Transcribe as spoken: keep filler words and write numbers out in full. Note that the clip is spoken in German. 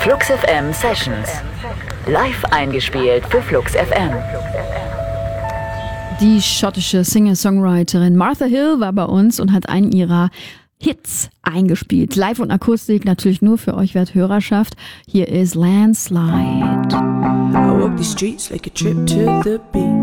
Flux F M Sessions. Live eingespielt für Flux F M. Die schottische Singer-Songwriterin Martha Hill war bei uns und hat einen ihrer Hits eingespielt. Live und Akustik natürlich nur für euch Werthörerschaft. Hier ist Landslide. I walk the streets like a trip to the beach.